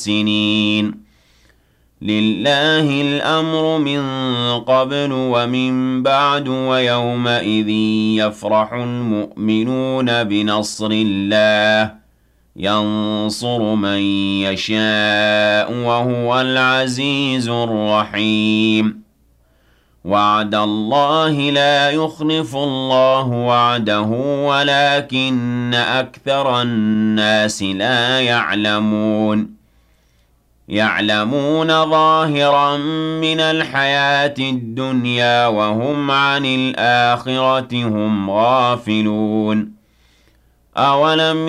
سنين لله الأمر من قبل ومن بعد ويومئذ يفرح المؤمنون بنصر الله ينصر من يشاء وهو العزيز الرحيم وعد الله لا يخلف الله وعده ولكن أكثر الناس لا يعلمون ظاهرا من الحياة الدنيا وهم عن الآخرة هم غافلون أولم